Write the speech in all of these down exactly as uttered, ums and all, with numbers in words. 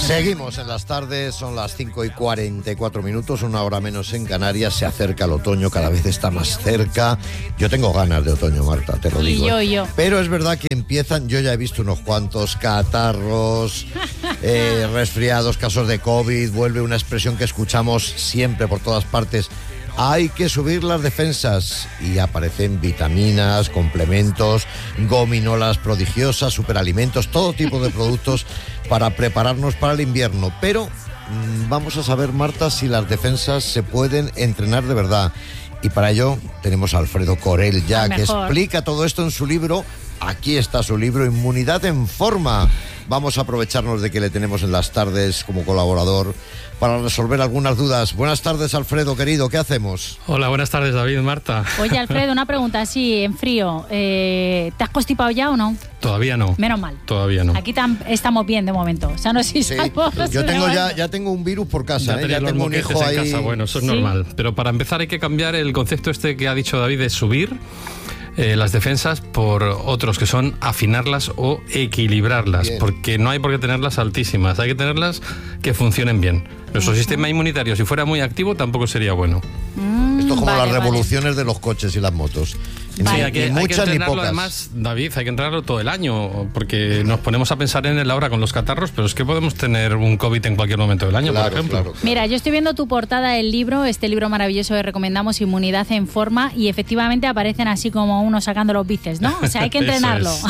Seguimos en las tardes, son las cinco y cuarenta y cuatro minutos, una hora menos en Canarias. Se acerca el otoño, cada vez está más cerca. Yo tengo ganas de otoño, Marta, te lo digo. Y yo, y yo. Pero es verdad que empiezan, yo ya he visto unos cuantos catarros, eh, resfriados, casos de COVID. Vuelve una expresión que escuchamos siempre por todas partes. Hay que subir las defensas y aparecen vitaminas, complementos, gominolas prodigiosas, superalimentos, todo tipo de productos para prepararnos para el invierno. Pero mmm, vamos a saber, Marta, si las defensas se pueden entrenar de verdad. Y para ello tenemos a Alfredo Corell ya, que explica todo esto en su libro. Aquí está su libro, Inmunidad en Forma. Vamos a aprovecharnos de que le tenemos en las tardes como colaborador para resolver algunas dudas. Buenas tardes, Alfredo, querido, ¿qué hacemos? Hola, buenas tardes, David, Marta. Oye, Alfredo, una pregunta así, en frío. Eh, ¿Te has constipado ya o no? Todavía no. Menos mal. Todavía no. Aquí tam- estamos bien de momento. O sea, no sé si Sí, estamos yo tengo de ya, ya tengo un virus por casa, Ya, ¿eh? Ya los tengo un moquetes hijo en ahí. casa. Bueno, eso es ¿Sí? normal. Pero para empezar hay que cambiar el concepto este que ha dicho David de subir eh, las defensas por otros, que son afinarlas o equilibrarlas. Bien. Porque no hay por qué tenerlas altísimas, hay que tenerlas que funcionen bien. Nuestro uh-huh. sistema inmunitario, si fuera muy activo, tampoco sería bueno. Mm, Esto es como vale, las revoluciones vale. de los coches y las motos. Vale. Ni, Sí, hay que, ni hay que muchas ni entrenarlo pocas. además, David, hay que entrenarlo todo el año, porque nos ponemos a pensar en él ahora con los catarros, pero es que podemos tener un COVID en cualquier momento del año, Claro, por ejemplo. claro, claro. Mira, yo estoy viendo tu portada del libro, este libro maravilloso que recomendamos, Inmunidad en Forma, y efectivamente aparecen así como uno sacando los bíceps, ¿no? O sea, hay que entrenarlo. es.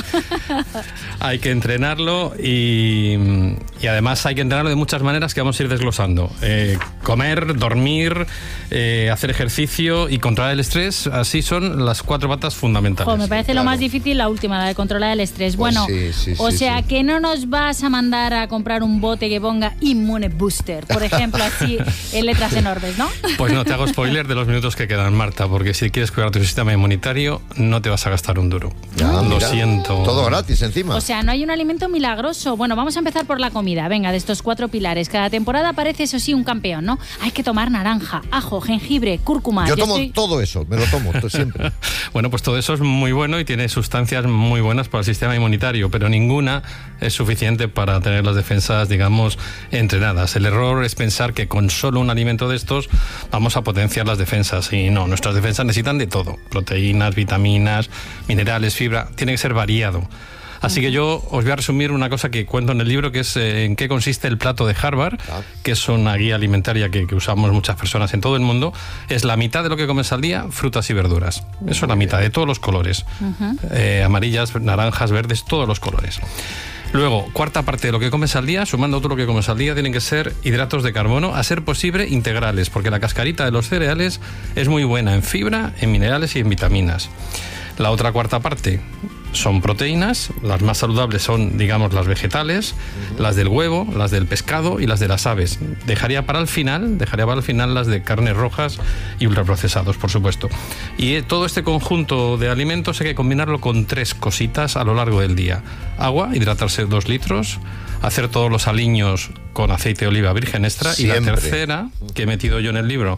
Hay que entrenarlo y, y además hay que entrenarlo de muchas maneras que vamos a ir desglosando. Eh, comer, dormir, eh, hacer ejercicio y controlar el estrés, así son las cuatro patas fundamentales. Jo, me parece claro. lo más difícil la última, la de controlar el estrés. Pues bueno, sí, sí, o sí, sea, sí. que no nos vas a mandar a comprar un bote que ponga Immune Booster, por ejemplo, así en letras enormes, ¿no? Pues no te hago spoiler de los minutos que quedan, Marta, porque si quieres cuidar tu sistema inmunitario no te vas a gastar un duro. Ya, Lo mira, siento. Todo gratis encima. O sea, no hay un alimento milagroso. Bueno, vamos a empezar por la comida. Venga, de estos cuatro pilares. Cada temporada aparece, eso sí, un campeón, ¿no? Hay que tomar naranja, ajo, jengibre, cúrcuma. Yo Yo tomo estoy... todo eso, me lo tomo todo, siempre. Bueno, pues todo eso es muy bueno y tiene sustancias muy buenas para el sistema inmunitario, pero ninguna es suficiente para tener las defensas, digamos, entrenadas. El error es pensar que con solo un alimento de estos vamos a potenciar las defensas. Y no, nuestras defensas necesitan de todo. Proteínas, vitaminas, minerales, fibra. Tiene que ser variado. Así que yo os voy a resumir una cosa que cuento en el libro, que es eh, en qué consiste el plato de Harvard, Ah. que es una guía alimentaria que, que usamos muchas personas en todo el mundo. Es la mitad de lo que comes al día, frutas y verduras. Eso es la mitad, de todos los colores. Uh-huh. Eh, amarillas, naranjas, verdes, todos los colores. Luego, cuarta parte de lo que comes al día, sumando todo lo que comes al día, tienen que ser hidratos de carbono, a ser posible integrales, porque la cascarita de los cereales es muy buena en fibra, en minerales y en vitaminas. La otra cuarta parte son proteínas, las más saludables son, digamos, las vegetales, uh-huh. las del huevo, las del pescado y las de las aves. Dejaría para el final, dejaría para el final las de carnes rojas y ultraprocesados, por supuesto. Y todo este conjunto de alimentos hay que combinarlo con tres cositas a lo largo del día. Agua, hidratarse dos litros, hacer todos los aliños con aceite de oliva virgen extra. Siempre. Y la tercera, que he metido yo en el libro,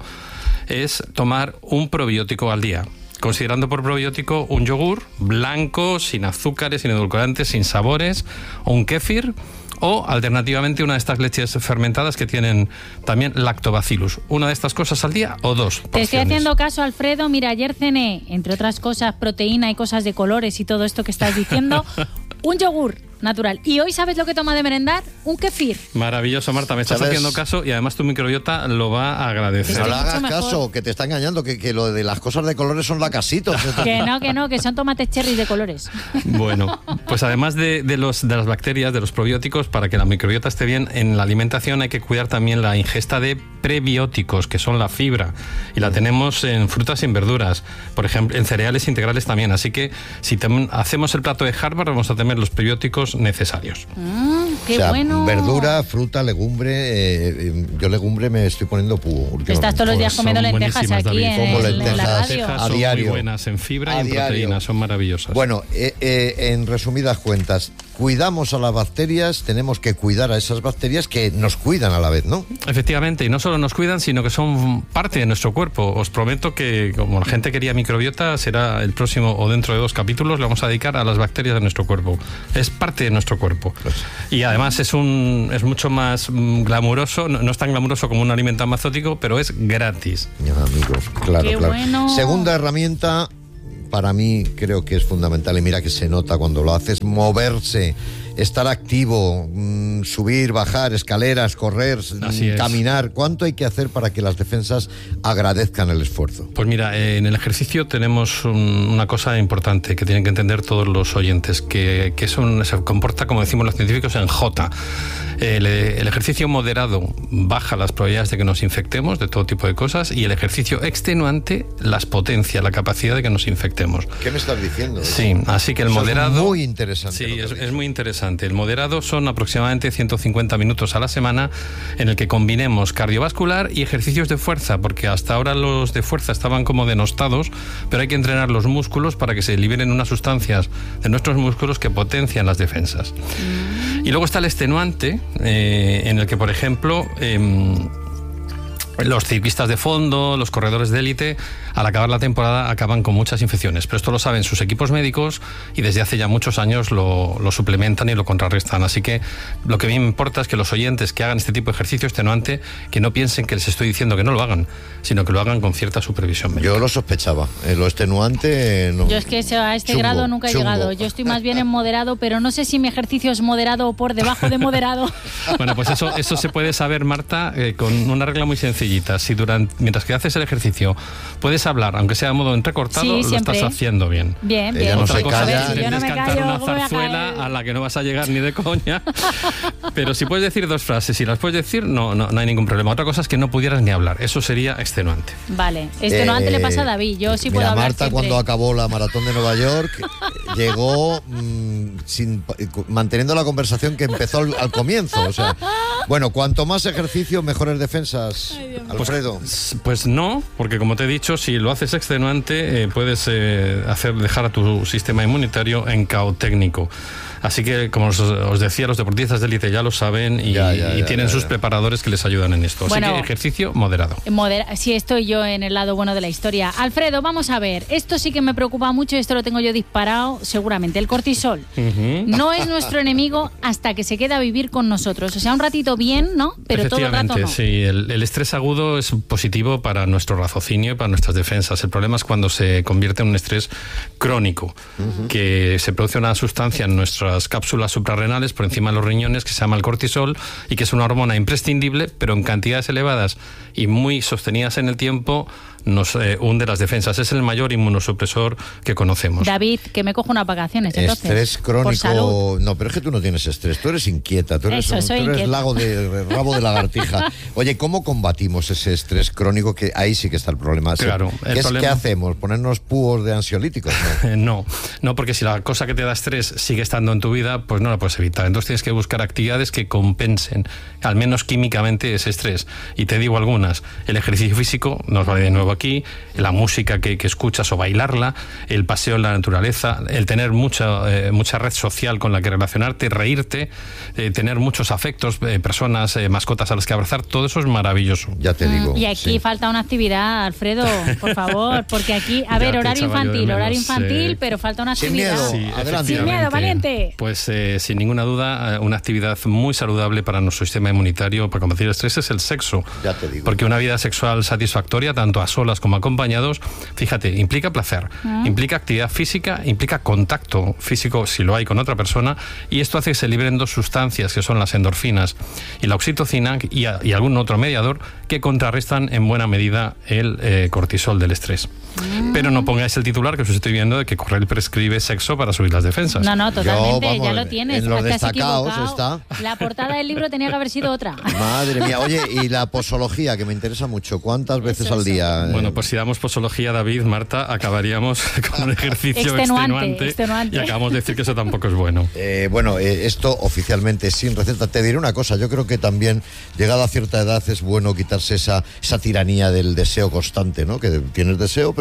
es tomar un probiótico al día. Considerando por probiótico un yogur blanco, sin azúcares, sin edulcorantes, sin sabores, o un kéfir, o alternativamente una de estas leches fermentadas que tienen también lactobacillus. Una de estas cosas al día o dos porciones. Te estoy haciendo caso, Alfredo. Mira, ayer cené, entre otras cosas, proteína y cosas de colores y todo esto que estás diciendo, un yogur natural. Y hoy, ¿sabes lo que toma de merendar? Un kéfir. Maravilloso, Marta, me estás ¿Sabes? haciendo caso y además tu microbiota lo va a agradecer. No le mucho hagas mejor. caso, que te está engañando, que, que lo de las cosas de colores son lacasitos. Que no, que no, que son tomates cherry de colores. Bueno, pues además de, de, los, de las bacterias, de los probióticos, para que la microbiota esté bien en la alimentación hay que cuidar también la ingesta de prebióticos, que son la fibra, y la tenemos en frutas y en verduras, por ejemplo, en cereales integrales también. Así que si tem- hacemos el plato de Harvard vamos a tener los prebióticos necesarios. Mm, qué o sea, bueno. verdura, fruta, legumbre. Eh, eh, yo legumbre me estoy poniendo pu. últimamente. Estás todos los días Son comiendo lentejas buenísimas, aquí David. en, Como el- en la lentejas radio. Lentejas a son diario. muy buenas en fibra A y en diario. proteínas, son maravillosas. Bueno, eh, eh, en resumidas cuentas, cuidamos a las bacterias, tenemos que cuidar a esas bacterias que nos cuidan a la vez, ¿no? Efectivamente, y no solo nos cuidan, sino que son parte de nuestro cuerpo. Os prometo que, como la gente quería microbiota, será el próximo o dentro de dos capítulos, le vamos a dedicar a las bacterias de nuestro cuerpo. Es parte de nuestro cuerpo. Pues, y además es un es mucho más glamuroso, no, no es tan glamuroso como un alimento amazótico, pero es gratis. Ya, amigos, claro, Qué claro. bueno. Segunda herramienta, para mí creo que es fundamental, y mira que se nota cuando lo haces, moverse, estar activo, mmm, subir, bajar, escaleras, correr, Así es. caminar. ¿Cuánto hay que hacer para que las defensas agradezcan el esfuerzo? Pues mira, en el ejercicio tenemos un, una cosa importante que tienen que entender todos los oyentes, que, que es un, se comporta, como decimos los científicos, en J. El, el ejercicio moderado baja las probabilidades de que nos infectemos de todo tipo de cosas, y el ejercicio extenuante las potencia, la capacidad de que nos infectemos. ¿Qué me estás diciendo? Sí, así que el Eso moderado... es muy interesante. Sí, es, es muy interesante. El moderado son aproximadamente ciento cincuenta minutos a la semana en el que combinemos cardiovascular y ejercicios de fuerza, porque hasta ahora los de fuerza estaban como denostados, pero hay que entrenar los músculos para que se liberen unas sustancias de nuestros músculos que potencian las defensas. Mm. Y luego está el extenuante, eh, en el que, por ejemplo, eh, los ciclistas de fondo, los corredores de élite, al acabar la temporada acaban con muchas infecciones, pero esto lo saben sus equipos médicos y desde hace ya muchos años lo, lo suplementan y lo contrarrestan. Así que lo que a mí me importa es que los oyentes que hagan este tipo de ejercicio extenuante, que no piensen que les estoy diciendo que no lo hagan, sino que lo hagan con cierta supervisión médica. Yo lo sospechaba, eh, lo extenuante... No. Yo es que a este chungo, grado nunca he chungo. llegado. Yo estoy más bien en moderado, pero no sé si mi ejercicio es moderado o por debajo de moderado. Bueno, pues eso, eso se puede saber, Marta, eh, con una regla muy sencillita. Si durante, mientras que haces el ejercicio puedes hablar, aunque sea de modo entrecortado, Sí, lo siempre. estás haciendo bien. Bien, Ella bien. no Otra se cosa calla. es Si yo no me cantar callo, una ¿cómo voy a zarzuela caer? a la que no vas a llegar ni de coña. Pero si puedes decir dos frases y las puedes decir, no, no, no hay ningún problema. Otra cosa es que no pudieras ni hablar. Eso sería extenuante. Vale, extenuante Eh, le pasa a David. Yo sí mira, puedo hablar Marta, siempre. cuando acabó la maratón de Nueva York, llegó mmm, sin, manteniendo la conversación que empezó al, al comienzo. O sea, bueno, cuanto más ejercicio, mejores defensas. Alfredo. Pues, pues no, porque como te he dicho, si lo haces extenuante, eh, puedes eh, hacer dejar a tu sistema inmunitario en caos técnico. Así que, como os, os decía, los deportistas de élite ya lo saben y, Ya, ya, y ya, tienen ya, sus ya. preparadores que les ayudan en esto. Así Bueno. que ejercicio moderado. Modera- sí, estoy yo en el lado bueno de la historia. Alfredo, vamos a ver. Esto sí que me preocupa mucho y esto lo tengo yo disparado seguramente. El cortisol. Uh-huh. No es nuestro enemigo hasta que se queda a vivir con nosotros. O sea, un ratito bien, ¿no? Pero todo el rato Efectivamente, no. sí. El, el estrés agudo es positivo para nuestro raciocinio y para nuestras defensas. El problema es cuando se convierte en un estrés crónico, uh-huh. que se produce una sustancia en nuestras cápsulas suprarrenales por encima de los riñones que se llama el cortisol y que es una hormona imprescindible, pero en cantidades elevadas y muy sostenidas en el tiempo nos eh, hunde las defensas. Es el mayor inmunosupresor que conocemos. David, que me cojo unas vacaciones, entonces. Estrés Por crónico. salud. No, pero es que tú no tienes estrés, tú eres inquieta, tú eres, Eso, un- soy tú eres inquieta. lago de rabo de lagartija. Oye, ¿cómo combatimos ese estrés crónico? Que ahí sí que está el problema. Claro, ¿Qué, el es- problema- ¿Qué hacemos? ¿Ponernos púos de ansiolíticos? No. Eh, No, no, porque si la cosa que te da estrés sigue estando en tu vida, pues no la puedes evitar. Entonces tienes que buscar actividades que compensen, al menos químicamente, ese estrés. Y te digo algunas. El ejercicio físico, nos vale de nuevo aquí, la música que, que escuchas o bailarla, el paseo en la naturaleza, el tener mucha, eh, mucha red social con la que relacionarte, reírte, eh, tener muchos afectos, eh, personas, eh, mascotas a las que abrazar, todo eso es maravilloso. Ya te digo. Y aquí sí. falta una actividad, Alfredo, por favor, porque aquí, a Ya ver, te horario echaba yo de infantil, horario menos, infantil, eh. pero falta una Sin actividad. miedo. Sí, Adelante. efectivamente. Sin miedo, valiente. Pues eh, sin ninguna duda, eh, una actividad muy saludable para nuestro sistema inmunitario para combatir el estrés es el sexo. Ya te digo. Porque una vida sexual satisfactoria, tanto a solas como acompañados, fíjate, implica placer, Ah. implica actividad física, implica contacto físico, si lo hay, con otra persona, y esto hace que se liberen dos sustancias que son las endorfinas y la oxitocina y, a- y algún otro mediador que contrarrestan en buena medida el eh, cortisol del estrés. Ah. Pero no pongáis el titular que os estoy viendo de que Correll prescribe sexo para subir las defensas. No, no, totalmente, Yo, vamos, ya lo tienes. en los te has destacados equivocado. está. La portada del libro tenía que haber sido otra. Madre mía, oye, y la posología, que me interesa mucho. ¿Cuántas veces Eso, al eso. día? eh? Bueno, pues si damos posología, David, Marta, acabaríamos con un ejercicio Extenuante, extenuante, extenuante. y acabamos de decir que eso tampoco es bueno. Eh, bueno, eh, esto oficialmente sin receta. Te diré una cosa, yo creo que también, llegada a cierta edad, es bueno quitarse esa, esa tiranía del deseo constante, ¿no? Que tienes deseo, pero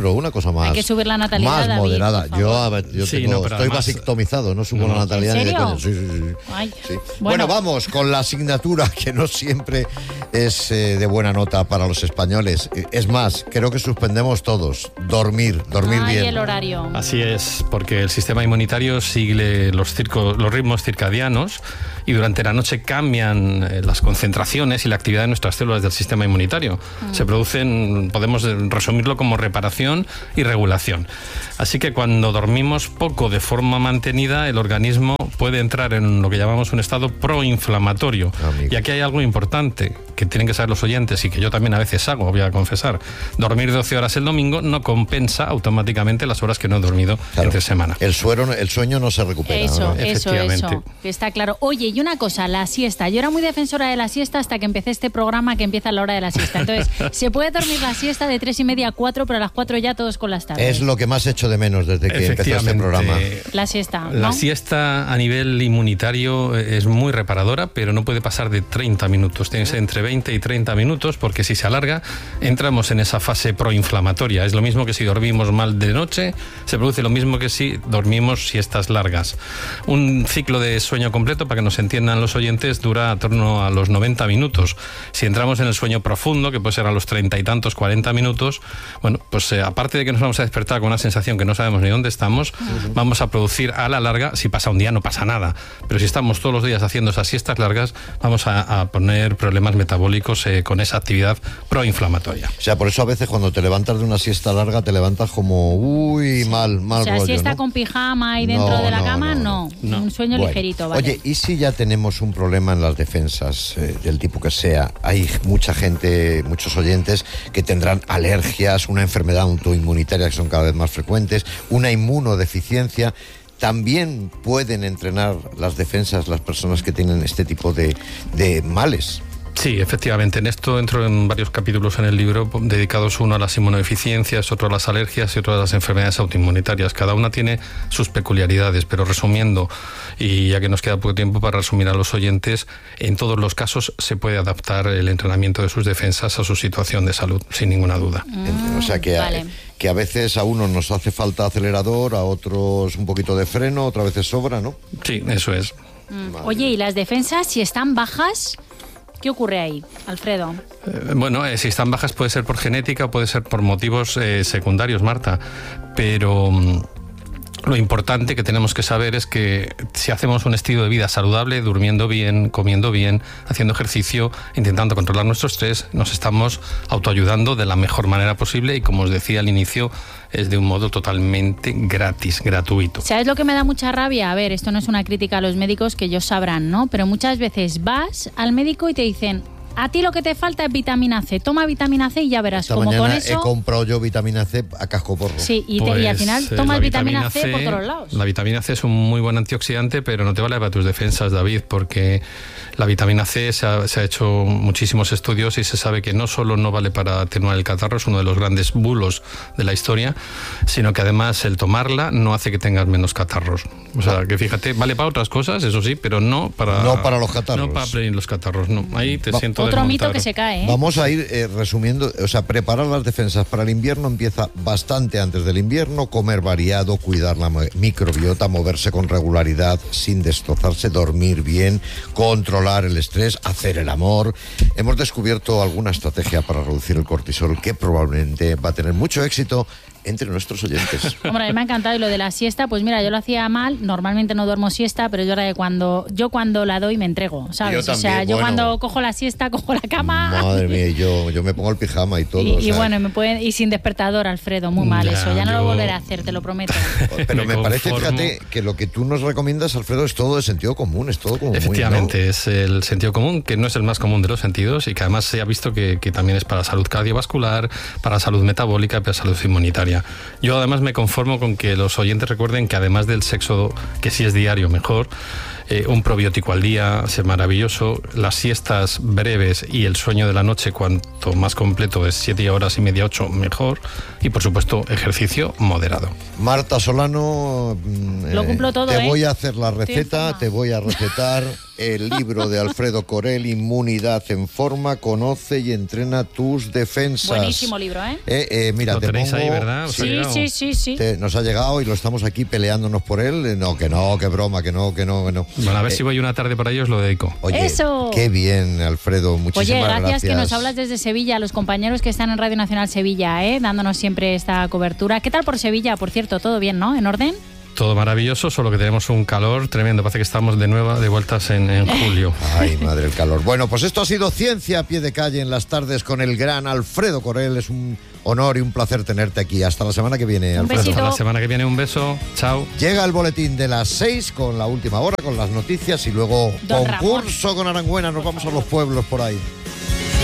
pero una cosa más. Hay que subir la natalidad, más David, moderada. por Yo, favor. a ver, yo Sí, tengo, no, pero estoy además- vasectomizado, no subo No. la natalidad ¿En ni de serio? coña. Sí, sí, sí. Ay, Sí. bueno. Bueno, vamos con la asignatura que no siempre es eh, de buena nota para los españoles. Eh, Es más, creo que suspendemos todos. Dormir, dormir Ay, bien. el horario. Así es, porque el sistema inmunitario sigue los, circo- los ritmos circadianos y durante la noche cambian eh, las concentraciones y la actividad de nuestras células del sistema inmunitario. Se producen, podemos eh, resumirlo como reparación y regulación. Así que cuando dormimos poco de forma mantenida, el organismo puede entrar en lo que llamamos un estado proinflamatorio. Amigo. Y aquí hay algo importante que tienen que saber los oyentes y que yo también a veces hago, voy a confesar. Dormir doce horas el domingo no compensa automáticamente las horas que no he dormido Claro. entre semana. El, suero, el sueño no se recupera. Eso, ¿no? eso, Efectivamente. eso, que está claro. Oye, y una cosa, la siesta. Yo era muy defensora de la siesta hasta que empecé este programa que empieza a la hora de la siesta. Entonces, se puede dormir la siesta de tres y media a cuatro, pero a las cuatro ya todos con las tardes. Es lo que más echo de menos desde que empezó este programa. La siesta, ¿no? La siesta a nivel inmunitario es muy reparadora, pero no puede pasar de treinta minutos. Tiene que ser entre veinte y treinta minutos, porque si se alarga, entramos en esa fase proinflamatoria. Es lo mismo que si dormimos mal de noche, se produce lo mismo que si dormimos siestas largas. Un ciclo de sueño completo, para que nos entiendan los oyentes, dura a torno a los noventa minutos. Si entramos en el sueño profundo, que puede ser a los treinta y tantos, cuarenta minutos, bueno, pues eh, aparte de que nos vamos a despertar con una sensación que no sabemos ni dónde estamos, vamos a producir a la larga, si pasa un día no pasa nada, pero si estamos todos los días haciendo esas siestas largas, vamos a, a poner problemas metabólicos eh, con esa actividad proinflamatoria. O sea, por eso a veces cuando te levantas de una siesta larga te levantas como, uy, mal, mal O sea, rollo, siesta ¿no? con pijama y dentro No, de la no, cama, no, no. no. Un sueño Bueno, ligerito, ¿vale? Oye, ¿y si ya tenemos un problema en las defensas, eh, del tipo que sea? Hay mucha gente, muchos oyentes, que tendrán alergias, una enfermedad autoinmunitaria que son cada vez más frecuentes, una inmunodeficiencia. ¿También pueden entrenar las defensas las personas que tienen este tipo de, de males? Sí, efectivamente. En esto entro en varios capítulos en el libro dedicados uno a las inmunodeficiencias, otro a las alergias y otro a las enfermedades autoinmunitarias. Cada una tiene sus peculiaridades, pero resumiendo, y ya que nos queda poco tiempo para resumir a los oyentes, en todos los casos se puede adaptar el entrenamiento de sus defensas a su situación de salud, sin ninguna duda. O sea que, vale. a, que a veces a unos nos hace falta acelerador, a otros un poquito de freno, otras veces sobra, ¿no? Sí, eso es. Mm. Oye, ¿y las defensas, si están bajas, qué ocurre ahí, Alfredo? Eh, Bueno, eh, si están bajas puede ser por genética, puede ser por motivos eh, secundarios, Marta, pero mm, lo importante que tenemos que saber es que si hacemos un estilo de vida saludable, durmiendo bien, comiendo bien, haciendo ejercicio, intentando controlar nuestro estrés, nos estamos autoayudando de la mejor manera posible y, como os decía al inicio, es de un modo totalmente gratis, gratuito. ¿Sabes lo que me da mucha rabia? A ver, esto no es una crítica a los médicos, que ellos sabrán, ¿no? Pero muchas veces vas al médico y te dicen, a ti lo que te falta es vitamina C, toma vitamina C y ya verás, Esta como mañana con he eso... comprado yo vitamina C a casco porro. Sí, y, te- y al Pues, final eh, tomas la vitamina, C, por todos lados. La vitamina C es un muy buen antioxidante, pero no te vale para tus defensas, David, porque la vitamina C se ha, se ha hecho muchísimos estudios y se sabe que no solo no vale para atenuar el catarro, es uno de los grandes bulos de la historia, sino que además el tomarla no hace que tengas menos catarros. O sea, que fíjate, vale para otras cosas, eso sí, pero no para... No para los catarros. No para prevenir los catarros, no. Ahí te Va- siento Otro mito desmontar. que se cae, ¿eh? Vamos a ir eh, resumiendo, o sea, preparar las defensas para el invierno empieza bastante antes del invierno, comer variado, cuidar la mo- microbiota, moverse con regularidad sin destrozarse, dormir bien, controlar el estrés, hacer el amor. Hemos descubierto alguna estrategia para reducir el cortisol que probablemente va a tener mucho éxito entre nuestros oyentes. Hombre, a mí me ha encantado. Y lo de la siesta, pues mira, yo lo hacía mal. Normalmente no duermo siesta, pero yo ahora de cuando yo cuando la doy me entrego, ¿sabes? Yo o sea, también, yo bueno. cuando cojo la siesta, cojo la cama. Madre mía, y yo, yo me pongo el pijama y todo. Y, o y sea, bueno, me pueden, y sin despertador, Alfredo, muy mal Ya, eso. Ya no yo- lo volveré a hacer, te lo prometo. Pero me, Me parece, conformo. fíjate, que lo que tú nos recomiendas, Alfredo, es todo de sentido común, es todo como muy, Efectivamente, ¿no? es el sentido común, que no es el más común de los sentidos y que además se ha visto que, que también es para salud cardiovascular, para salud metabólica y para salud inmunitaria. Yo además me conformo con que los oyentes recuerden que además del sexo, que sí es diario mejor, Eh, un probiótico al día es maravilloso. Las siestas breves y el sueño de la noche, cuanto más completo es siete horas y media, ocho, mejor. Y por supuesto, ejercicio moderado. Marta Solano, lo eh, cumplo todo, te ¿eh? voy a hacer la receta, te voy a recetar el libro de Alfredo Corel, Inmunidad en Forma, conoce y entrena tus defensas. Buenísimo libro, ¿eh? eh, eh mira, lo te tenéis pongo, ahí, ¿verdad? Sí, sí, sí, sí. Te, nos ha llegado y lo estamos aquí peleándonos por él. No, que no, que broma, que no, que no, que no. Bueno, a ver eh, si voy una tarde por ahí, os lo dedico. Oye, Eso. Qué bien, Alfredo, muchísimas Oye, gracias, gracias. que nos hablas desde Sevilla, a los compañeros que están en Radio Nacional Sevilla, ¿eh? Dándonos siempre esta cobertura. ¿Qué tal por Sevilla, por cierto? ¿Todo bien, no? ¿En orden? Todo maravilloso, solo que tenemos un calor tremendo. Parece que estamos de nuevo de vueltas en, en julio. Ay, madre, el calor. Bueno, pues esto ha sido Ciencia a Pie de Calle en las tardes con el gran Alfredo Corel. Es un honor y un placer tenerte aquí. Hasta la semana que viene, un Alfredo. besito. Hasta la semana que viene, un beso. Chao. Llega el boletín de las seis con la última hora, con las noticias y luego Don concurso Ramón. con Arangüena. Nos vamos a los pueblos por ahí.